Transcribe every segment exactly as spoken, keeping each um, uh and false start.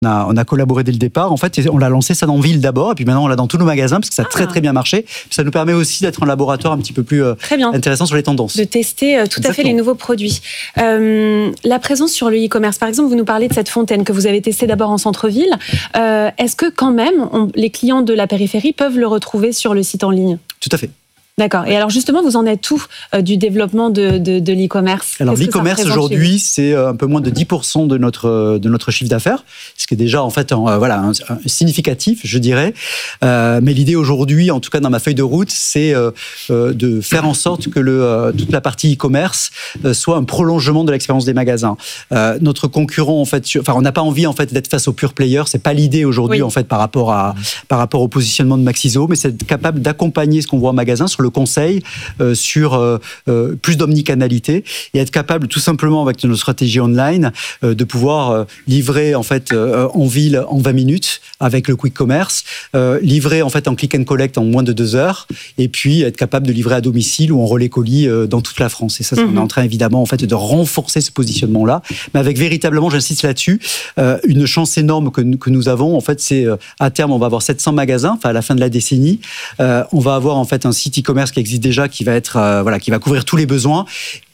On a, on a collaboré dès le départ. En fait, on l'a lancé ça dans Ville d'abord, et puis maintenant on l'a dans tous nos magasins parce que ça a ah. très très bien marché. Puis ça nous permet aussi d'être un laboratoire un petit peu plus euh, intéressant sur les tendances. De tester euh, tout Exactement. à fait les nouveaux produits. Euh, la présence sur le e-commerce, par exemple, vous nous parlez de cette fontaine que vous avez testée d'abord en centre-ville. Euh, est-ce que quand même on, les clients de la périphérie peuvent le retrouver sur le site en ligne ? Tout à fait. D'accord. Et alors justement, vous en êtes où euh, du développement de, de, de l'e-commerce ? Alors Qu'est-ce l'e-commerce aujourd'hui, c'est un peu moins de dix pour cent de notre de notre chiffre d'affaires, ce qui est déjà en fait un, euh, voilà un, un significatif, je dirais. Euh, mais l'idée aujourd'hui, en tout cas dans ma feuille de route, c'est euh, euh, de faire en sorte que le euh, toute la partie e-commerce euh, soit un prolongement de l'expérience des magasins. Euh, notre concurrent, en fait, sur, enfin, on n'a pas envie en fait d'être face aux pure players. C'est pas l'idée aujourd'hui oui. en fait par rapport à par rapport au positionnement de Maxiso, mais c'est être capable d'accompagner ce qu'on voit en magasin sur le conseil, euh, sur euh, euh, plus d'omnicanalité et être capable tout simplement avec nos stratégies online euh, de pouvoir euh, livrer en fait euh, en ville en vingt minutes avec le quick commerce, euh, livrer en fait en click and collect en moins de deux heures et puis être capable de livrer à domicile ou en relais colis euh, dans toute la France. Et ça, mm-hmm. on est en train évidemment en fait de renforcer ce positionnement-là, mais avec véritablement, j'insiste là-dessus, euh, une chance énorme que, que nous avons. En fait, c'est euh, à terme on va avoir sept cents magasins, enfin à la fin de la décennie, euh, on va avoir en fait un site e-commerce qui existe déjà, qui va être euh, voilà, qui va couvrir tous les besoins.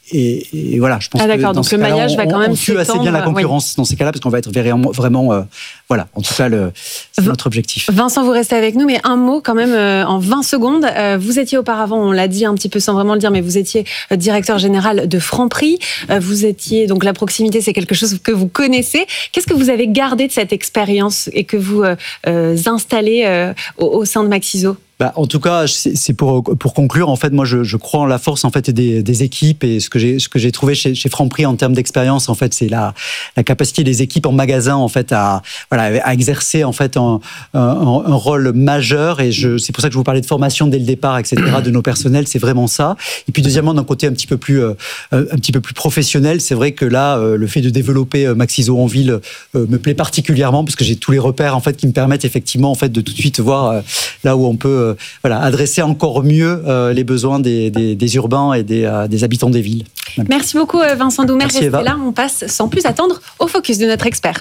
Et, et voilà, je pense ah, que dans donc ce le maillage on, va quand même on tue assez bien la concurrence oui. dans ces cas-là, parce qu'on va être vraiment, vraiment euh, voilà, en tout cas, le, c'est notre objectif. Vincent, vous restez avec nous, mais un mot quand même euh, en vingt secondes. Euh, vous étiez auparavant, on l'a dit un petit peu sans vraiment le dire, mais vous étiez euh, directeur général de Franprix. Euh, vous étiez, donc la proximité, c'est quelque chose que vous connaissez. Qu'est-ce que vous avez gardé de cette expérience et que vous euh, euh, installez euh, au, au sein de Maxiso ? Bah, en tout cas, c'est pour pour conclure. En fait, moi, je, je crois en la force en fait des, des équipes et ce que j'ai ce que j'ai trouvé chez, chez Franprix en termes d'expérience, en fait, c'est la la capacité des équipes en magasin en fait à voilà à exercer en fait un, un, un rôle majeur. Et je c'est pour ça que je vous parlais de formation dès le départ, et cetera de nos personnels. C'est vraiment ça. Et puis deuxièmement, d'un côté un petit peu plus euh, un petit peu plus professionnel, c'est vrai que là, euh, le fait de développer euh, Maxiso en ville euh, me plaît particulièrement parce que j'ai tous les repères en fait qui me permettent effectivement en fait de tout de suite voir euh, là où on peut Euh, voilà, adresser encore mieux euh, les besoins des, des, des urbains et des, euh, des habitants des villes. Merci beaucoup Vincent Doumer. Merci, Restez Eva. là, on passe sans plus attendre au focus de notre expert.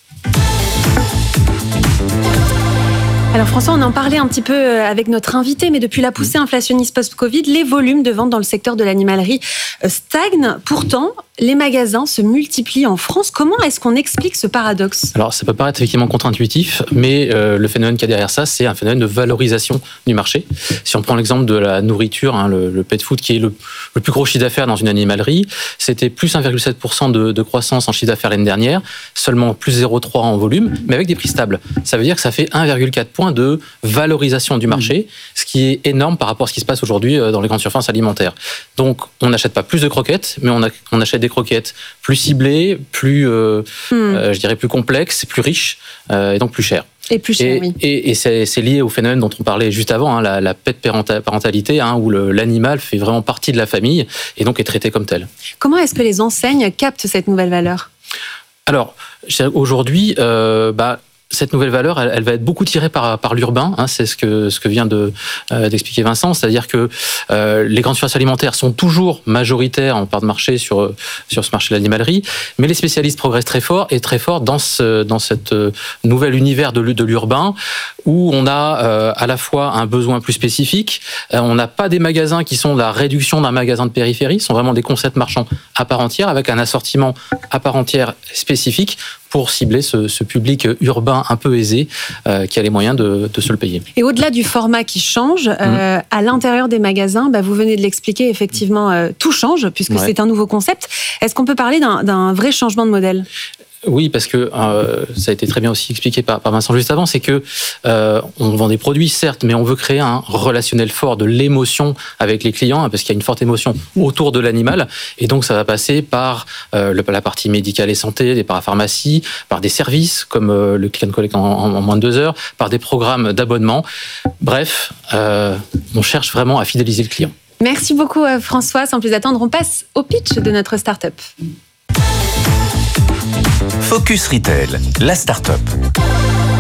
Alors François, on en parlait un petit peu avec notre invité, mais depuis la poussée inflationniste post-Covid, les volumes de vente dans le secteur de l'animalerie stagnent. Pourtant, les magasins se multiplient en France. Comment est-ce qu'on explique ce paradoxe ? Alors, ça peut paraître effectivement contre-intuitif, mais euh, le phénomène qu'il y a derrière ça, c'est un phénomène de valorisation du marché. Si on prend l'exemple de la nourriture, hein, le, le pet food, qui est le, le plus gros chiffre d'affaires dans une animalerie, c'était plus un virgule sept pour cent de, de croissance en chiffre d'affaires l'année dernière, seulement plus zéro virgule trois en volume, mais avec des prix stables. Ça veut dire que ça fait un virgule quatre point de valorisation du marché, ce qui est énorme par rapport à ce qui se passe aujourd'hui dans les grandes surfaces alimentaires. Donc, on n'achète pas plus de croquettes, mais on, a, on achète des croquettes plus ciblées, plus, euh, mm. euh, je dirais plus complexes, plus riches, euh, et donc plus chères. Et plus cher, et, oui. Et, et c'est, c'est lié au phénomène dont on parlait juste avant, hein, la, la pet parentalité, hein, où le, l'animal fait vraiment partie de la famille et donc est traité comme tel. Comment est-ce que les enseignes captent cette nouvelle valeur ? Alors, aujourd'hui, euh, bah, cette nouvelle valeur, elle, elle va être beaucoup tirée par, par l'urbain, hein, c'est ce que, ce que vient de, euh, d'expliquer Vincent, c'est-à-dire que euh, les grandes surfaces alimentaires sont toujours majoritaires en part de marché sur, sur ce marché de l'animalerie, mais les spécialistes progressent très fort et très fort dans, ce, dans cette nouvel univers de, de l'urbain où on a euh, à la fois un besoin plus spécifique, euh, on n'a pas des magasins qui sont la réduction d'un magasin de périphérie, ce sont vraiment des concepts marchands à part entière avec un assortiment à part entière spécifique pour cibler ce, ce public urbain un peu aisé euh, qui a les moyens de, de se le payer. Et au-delà du format qui change, mmh. euh, à l'intérieur des magasins, bah, vous venez de l'expliquer, effectivement, euh, tout change puisque ouais. c'est un nouveau concept. Est-ce qu'on peut parler d'un, d'un vrai changement de modèle ? Oui, parce que euh, ça a été très bien aussi expliqué par, par Vincent juste avant, c'est que euh, on vend des produits, certes, mais on veut créer un relationnel fort, de l'émotion avec les clients, hein, parce qu'il y a une forte émotion autour de l'animal, et donc ça va passer par euh, le, la partie médicale et santé, des parapharmacies, par des services comme euh, le click and collect en, en, en moins de deux heures, par des programmes d'abonnement. Bref, euh, on cherche vraiment à fidéliser le client. Merci beaucoup François. Sans plus attendre, on passe au pitch de notre start-up. Focus Retail, la start-up.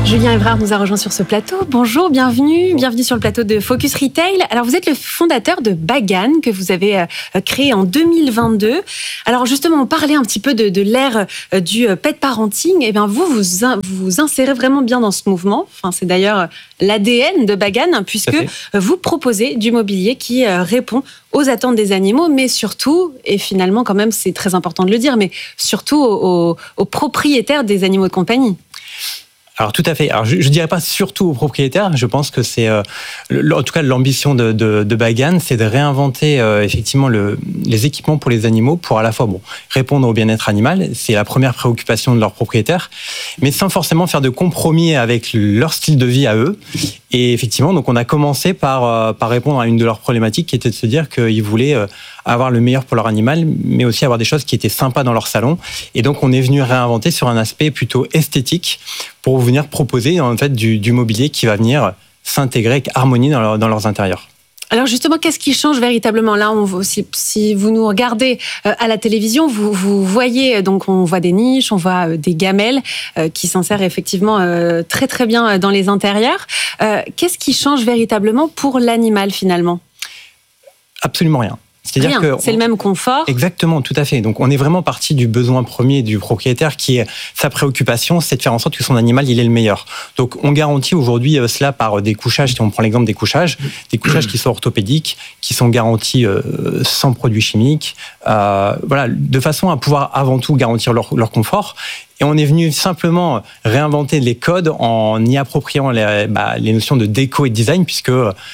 Julien Evrard nous a rejoint sur ce plateau. Bonjour, bienvenue, bienvenue sur le plateau de Focus Retail. Alors vous êtes le fondateur de Bagan que vous avez euh, créé en deux mille vingt-deux. Alors justement, on parlait un petit peu de, de l'ère euh, du pet parenting. Et bien vous vous, in, vous insérez vraiment bien dans ce mouvement. Enfin, c'est d'ailleurs l'A D N de Bagan puisque vous proposez du mobilier qui euh, répond aux attentes des animaux, mais surtout, et finalement quand même c'est très important de le dire, mais surtout aux, aux propriétaires des animaux de compagnie. Alors tout à fait. Alors je, je dirais pas surtout aux propriétaires. Je pense que c'est, euh, le, en tout cas, l'ambition de, de, de Bagan, c'est de réinventer euh, effectivement le, les équipements pour les animaux, pour à la fois bon répondre au bien-être animal. C'est la première préoccupation de leurs propriétaires, mais sans forcément faire de compromis avec leur style de vie à eux. Et effectivement, donc on a commencé par euh, par répondre à une de leurs problématiques, qui était de se dire qu'ils voulaient euh, avoir le meilleur pour leur animal, mais aussi avoir des choses qui étaient sympas dans leur salon. Et donc on est venu réinventer sur un aspect plutôt esthétique pour venir proposer en fait du, du mobilier qui va venir s'intégrer avec harmonie dans, leur, dans leurs intérieurs. Alors justement, qu'est-ce qui change véritablement ? Là, on, si, si vous nous regardez euh, à la télévision, vous, vous voyez, donc on voit des niches, on voit euh, des gamelles euh, qui s'insèrent effectivement euh, très très bien dans les intérieurs. Euh, qu'est-ce qui change véritablement pour l'animal finalement ? Absolument rien. C'est-à-dire Rien, que c'est on... le même confort. Exactement, tout à fait. Donc on est vraiment parti du besoin premier du propriétaire qui est sa préoccupation, c'est de faire en sorte que son animal il est le meilleur. Donc on garantit aujourd'hui cela par des couchages, si on prend l'exemple des couchages, des couchages qui sont orthopédiques, qui sont garantis euh, sans produits chimiques, euh, voilà, de façon à pouvoir avant tout garantir leur, leur confort. Et on est venu simplement réinventer les codes en y appropriant les, bah, les notions de déco et de design, puisque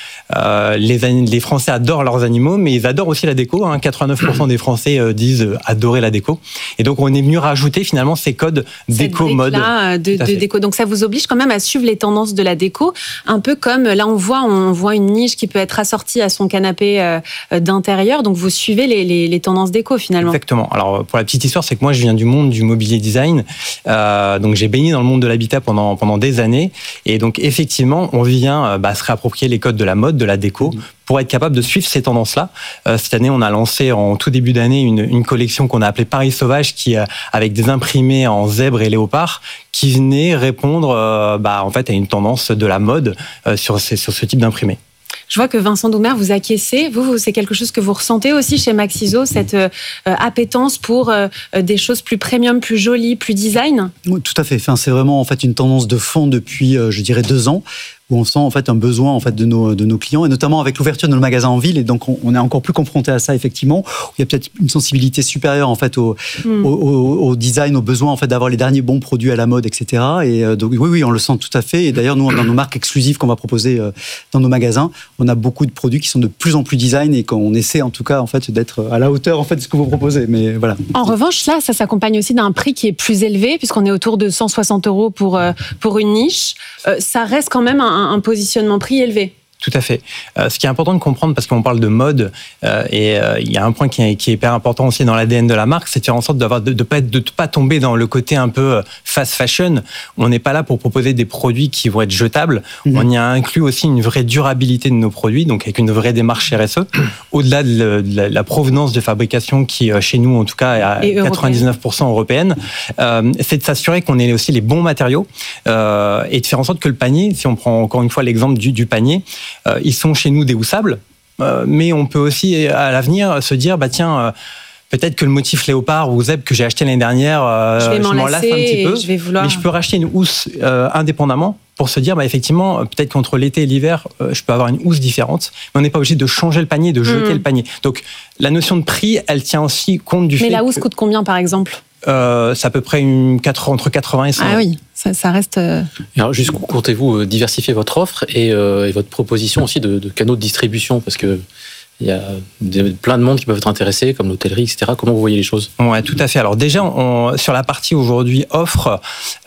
euh, les, les Français adorent leurs animaux, mais ils adorent aussi la déco. Hein. quatre-vingt-neuf pour cent des Français euh, disent adorer la déco. Et donc on est venu rajouter finalement ces codes déco mode de, de déco. Donc ça vous oblige quand même à suivre les tendances de la déco, un peu comme là on voit on voit une niche qui peut être assortie à son canapé euh, d'intérieur. Donc vous suivez les, les, les tendances déco finalement. Exactement. Alors pour la petite histoire, c'est que moi je viens du monde du mobilier design. Euh, donc j'ai baigné dans le monde de l'habitat pendant pendant des années, et donc effectivement on vient bah, se réapproprier les codes de la mode, de la déco, mmh. pour être capable de suivre ces tendances-là. Euh, cette année, on a lancé en tout début d'année une, une collection qu'on a appelée Paris Sauvage, qui euh, avec des imprimés en zèbre et léopard, qui venait répondre euh, bah, en fait à une tendance de la mode euh, sur, sur ce type d'imprimé. Je vois que Vincent Doumer, vous acquiescez. Vous, vous, c'est quelque chose que vous ressentez aussi chez Maxiso, cette euh, appétence pour euh, des choses plus premium, plus jolies, plus design ? Oui, tout à fait. Enfin, c'est vraiment en fait une tendance de fond depuis, euh, je dirais, deux ans. Où on sent en fait un besoin en fait de nos de nos clients, et notamment avec l'ouverture de nos magasins en ville, et donc on, on est encore plus confronté à ça effectivement, où il y a peut-être une sensibilité supérieure en fait au, mm. au, au, au design, au besoin en fait d'avoir les derniers bons produits à la mode, et cetera. Et euh, donc oui oui on le sent tout à fait. Et d'ailleurs nous dans nos marques exclusives qu'on va proposer euh, dans nos magasins, on a beaucoup de produits qui sont de plus en plus design, et qu'on essaie en tout cas en fait d'être à la hauteur en fait de ce que vous proposez. Mais voilà. En revanche là, ça s'accompagne aussi d'un prix qui est plus élevé, puisqu'on est autour de cent soixante euros pour euh, pour une niche. Euh, ça reste quand même un un positionnement prix élevé. Tout à fait. Euh, ce qui est important de comprendre, parce qu'on parle de mode, euh, et euh, il y a un point qui est, qui est hyper important aussi dans l'A D N de la marque, c'est de faire en sorte d'avoir, de ne pas, de pas tomber dans le côté un peu fast fashion. On n'est pas là pour proposer des produits qui vont être jetables. Mmh. On y a inclus aussi une vraie durabilité de nos produits, donc avec une vraie démarche R S E, au-delà de, de la, la provenance de fabrication qui, chez nous en tout cas, est à et quatre-vingt-dix-neuf pour cent européenne. Euh, c'est de s'assurer qu'on ait aussi les bons matériaux, euh, et de faire en sorte que le panier, si on prend encore une fois l'exemple du, du panier, Euh, ils sont chez nous déhoussables, euh, mais on peut aussi à l'avenir se dire bah tiens euh, peut-être que le motif léopard ou zèbre que j'ai acheté l'année dernière, euh, je, vais je m'en lasse un petit peu, je vais vouloir... mais je peux racheter une housse euh, indépendamment pour se dire bah effectivement peut-être qu'entre l'été et l'hiver euh, je peux avoir une housse différente, mais on n'est pas obligé de changer le panier, de jeter mmh. le panier. Donc la notion de prix, elle tient aussi compte du mais fait. Mais la housse que, coûte combien par exemple? Euh, c'est à peu près une, quatre, entre quatre-vingts et cent. Ah oui, ça, ça reste... Euh... Alors, jusqu'où comptez-vous diversifier votre offre et, euh, et votre proposition aussi de, de canaux de distribution? Parce que il y a des, plein de monde qui peuvent être intéressés, comme l'hôtellerie, et cetera. Comment vous voyez les choses? Ouais, tout à fait. Alors déjà, on, sur la partie aujourd'hui offre,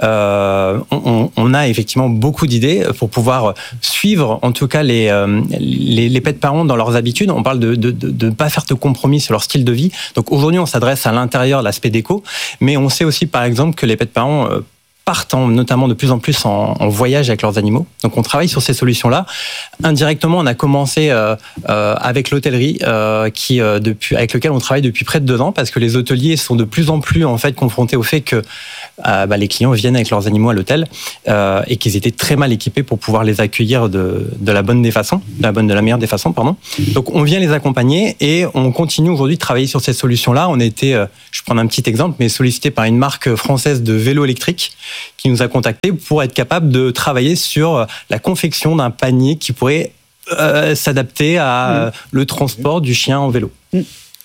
euh, on, on a effectivement beaucoup d'idées pour pouvoir suivre, en tout cas, les, les, les pets parents dans leurs habitudes. On parle de de, de, de pas faire de compromis sur leur style de vie. Donc aujourd'hui, on s'adresse à l'intérieur, l'aspect déco, mais on sait aussi, par exemple, que les pets parents partent en, notamment de plus en plus en, en voyage avec leurs animaux. Donc on travaille sur ces solutions-là. Indirectement, on a commencé euh, euh, avec l'hôtellerie, euh, qui euh, depuis avec lequel on travaille depuis près de deux ans, parce que les hôteliers sont de plus en plus en fait confrontés au fait que euh, bah, les clients viennent avec leurs animaux à l'hôtel euh, et qu'ils étaient très mal équipés pour pouvoir les accueillir de, de la bonne des façons, de la bonne de la meilleure des façons, pardon. Donc on vient les accompagner et on continue aujourd'hui de travailler sur ces solutions-là. On a été, euh, je prends un petit exemple, mais sollicité par une marque française de vélo électrique qui nous a contactés pour être capable de travailler sur la confection d'un panier qui pourrait euh, s'adapter à mmh. le transport du chien en vélo. Mmh.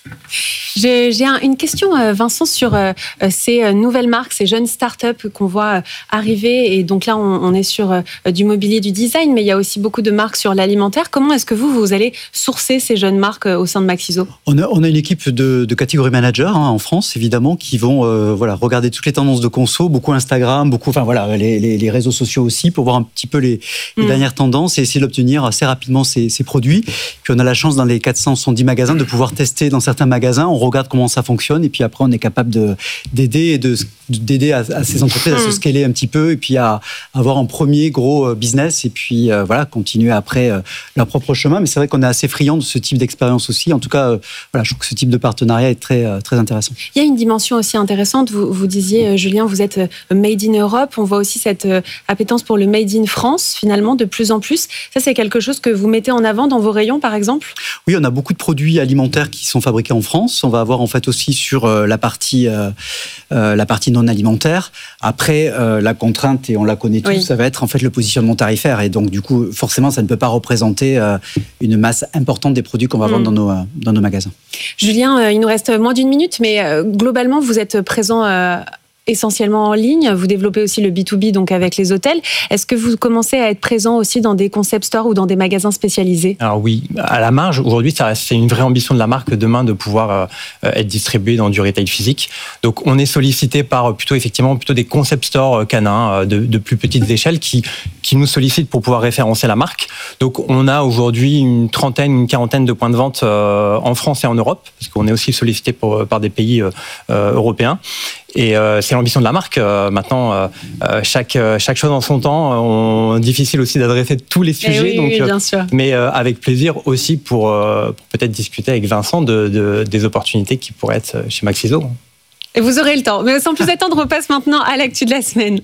J'ai, j'ai un, une question, Vincent, sur euh, ces nouvelles marques, ces jeunes startups qu'on voit arriver. Et donc là, on, on est sur euh, du mobilier, du design, mais il y a aussi beaucoup de marques sur l'alimentaire. Comment est-ce que vous, vous allez sourcer ces jeunes marques au sein de Maxiso ? On a, on a une équipe de, de catégorie manager hein, en France, évidemment, qui vont euh, voilà, regarder toutes les tendances de conso, beaucoup Instagram, beaucoup, enfin voilà, les, les, les réseaux sociaux aussi, pour voir un petit peu les, les mmh. dernières tendances et essayer d'obtenir assez rapidement ces, ces produits. Puis on a la chance, dans les quatre cent soixante-dix magasins, de pouvoir tester dans certains magasins. On regarde comment ça fonctionne et puis après on est capable de, d'aider et de, d'aider à, à ces entreprises à se scaler un petit peu et puis à avoir un premier gros business et puis euh, voilà, continuer après euh, leur propre chemin. Mais c'est vrai qu'on est assez friand de ce type d'expérience aussi. En tout cas, euh, voilà, je trouve que ce type de partenariat est très, euh, très intéressant. Il y a une dimension aussi intéressante. Vous, vous disiez, euh, Julien, vous êtes made in Europe. On voit aussi cette euh, appétence pour le made in France, finalement, de plus en plus. Ça, c'est quelque chose que vous mettez en avant dans vos rayons, par exemple ? Oui, on a beaucoup de produits alimentaires qui sont fabriqués en France. On va avoir en fait aussi sur euh, la partie euh, euh, la partie non alimentaire. Après, euh, la contrainte, et on la connaît tous, oui. ça va être en fait le positionnement tarifaire. Et donc du coup, forcément, ça ne peut pas représenter euh, une masse importante des produits qu'on va vendre mmh. dans nos euh, dans nos magasins. Julien, euh, il nous reste moins d'une minute, mais euh, globalement, vous êtes présent. Euh essentiellement en ligne, vous développez aussi le B deux B donc avec les hôtels. Est-ce que vous commencez à être présent aussi dans des concept stores ou dans des magasins spécialisés ? Alors oui, à la marge, aujourd'hui, ça, c'est une vraie ambition de la marque demain de pouvoir euh, être distribué dans du retail physique. Donc on est sollicité par plutôt effectivement plutôt des concept stores canins de, de plus petites échelles qui qui nous sollicitent pour pouvoir référencer la marque. Donc on a aujourd'hui une trentaine, une quarantaine de points de vente euh, en France et en Europe, parce qu'on est aussi sollicité pour, par des pays euh, européens. Et euh, c'est l'ambition de la marque. Euh, maintenant, euh, chaque chaque chose en son temps. On, difficile aussi d'adresser tous les sujets. Oui, donc, oui, bien sûr. Mais euh, avec plaisir aussi pour, euh, pour peut-être discuter avec Vincent de, de, des opportunités qui pourraient être chez Maxiso. Et vous aurez le temps. Mais sans plus attendre, on repasse maintenant à l'actu de la semaine.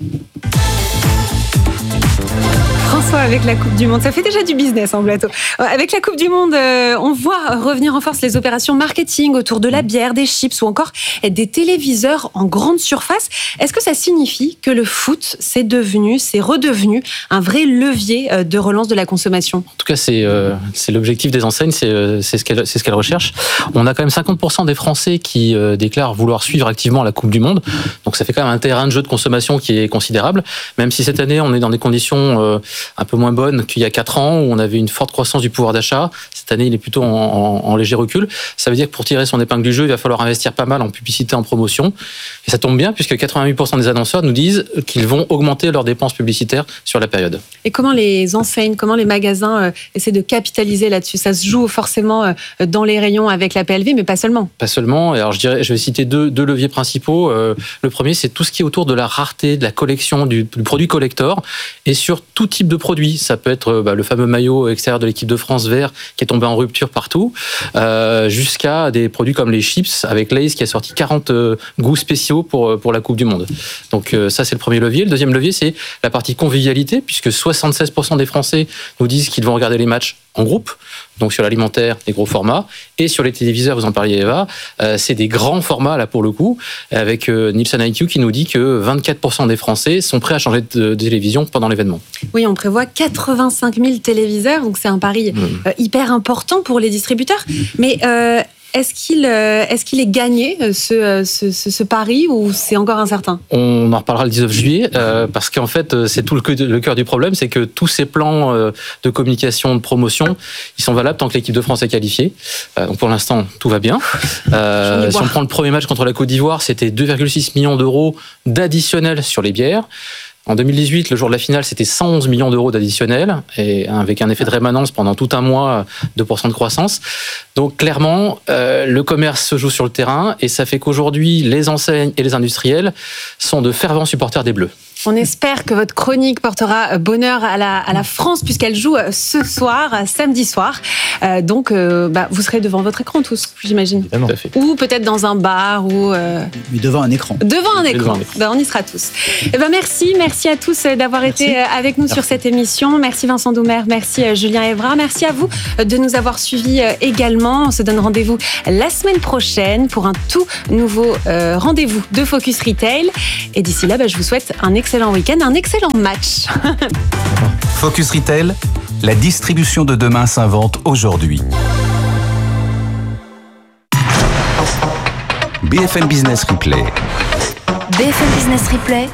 François, avec la Coupe du Monde, ça fait déjà du business en plateau. Avec la Coupe du Monde, on voit revenir en force les opérations marketing autour de la bière, des chips ou encore des téléviseurs en grande surface. Est-ce que ça signifie que le foot, c'est devenu, c'est redevenu un vrai levier de relance de la consommation ? En tout cas, c'est, euh, c'est l'objectif des enseignes, c'est, c'est, ce qu'elles, c'est ce qu'elles recherchent. On a quand même cinquante pour cent des Français qui euh, déclarent vouloir suivre activement la Coupe du Monde. Donc ça fait quand même un terrain de jeu de consommation qui est considérable, même si cette année, on est dans des conditions euh, un peu moins bonne qu'il y a quatre ans, où on avait une forte croissance du pouvoir d'achat. Cette année, il est plutôt en, en, en léger recul. Ça veut dire que pour tirer son épingle du jeu, il va falloir investir pas mal en publicité, en promotion. Et ça tombe bien, puisque quatre-vingt-huit pour cent des annonceurs nous disent qu'ils vont augmenter leurs dépenses publicitaires sur la période. Et comment les enseignes, comment les magasins euh, essaient de capitaliser là-dessus ? Ça se joue forcément euh, dans les rayons avec la P L V, mais pas seulement. Pas seulement. Et alors, je, dirais, je vais citer deux, deux leviers principaux. Euh, le premier, c'est tout ce qui est autour de la rareté, de la collection, du, du produit collector, et sur tout type de produit. Ça peut être bah, le fameux maillot extérieur de l'équipe de France vert qui est tombé en rupture partout, euh, jusqu'à des produits comme les chips avec Lay's qui a sorti quarante euh, goûts spéciaux pour, pour la Coupe du Monde. Donc euh, ça, c'est le premier levier. Le deuxième levier, c'est la partie convivialité, puisque soixante-seize pour cent des Français nous disent qu'ils vont regarder les matchs en groupe, donc sur l'alimentaire, des gros formats, et sur les téléviseurs, vous en parliez Eva, euh, c'est des grands formats là pour le coup, avec euh, Nielsen I Q qui nous dit que vingt-quatre pour cent des Français sont prêts à changer de, de télévision pendant l'événement. Oui, on prévoit quatre-vingt-cinq mille téléviseurs, donc c'est un pari mmh. euh, hyper important pour les distributeurs, mais euh, Est-ce qu'il, est-ce qu'il est gagné, ce, ce, ce, ce pari, ou c'est encore incertain ? On en reparlera le dix-neuf juillet, euh, parce qu'en fait, c'est tout le, le cœur du problème, c'est que tous ces plans euh, de communication, de promotion, ils sont valables tant que l'équipe de France est qualifiée. Euh, donc pour l'instant, tout va bien. Euh, si on prend le premier match contre la Côte d'Ivoire, c'était deux virgule six millions d'euros d'additionnel sur les bières. En deux mille dix-huit, le jour de la finale, c'était cent onze millions d'euros d'additionnel, et avec un effet de rémanence pendant tout un mois, deux pour cent de croissance. Donc clairement, euh, le commerce se joue sur le terrain, et ça fait qu'aujourd'hui, les enseignes et les industriels sont de fervents supporters des Bleus. On espère que votre chronique portera bonheur à la, à la France puisqu'elle joue ce soir, samedi soir. Euh, donc, euh, bah, vous serez devant votre écran tous, j'imagine. Tout à fait. Ou peut-être dans un bar ou euh... Mais devant un écran. Devant un écran. Devant un écran. Ben, on y sera tous. Eh ben, merci, merci à tous d'avoir Merci. été avec nous Merci. sur cette émission. Merci Vincent Doumer, merci Julien Évrard, merci à vous de nous avoir suivis également. On se donne rendez-vous la semaine prochaine pour un tout nouveau euh, rendez-vous de Focus Retail. Et d'ici là, ben, je vous souhaite un excellent week-end, un excellent match. Focus Retail, la distribution de demain s'invente aujourd'hui. B F M Business Replay. B F M Business Replay.